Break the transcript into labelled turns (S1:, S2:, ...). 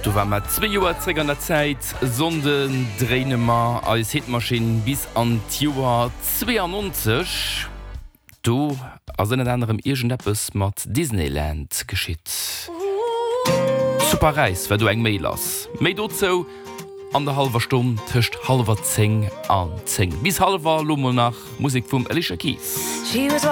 S1: Du war mat 2 Joer zräg an der Zeit sonden Drehnemar als Hitmaschine bis an Joer 92. Du as in anderem Irgendeppes mat Disneyland geschitt. Zu Paris war du eng Mail ass. Mei dort zo an der halber Stunde töcht halber 10 an 10. Bis halber Lummel nach Musik vum Alicia Keys.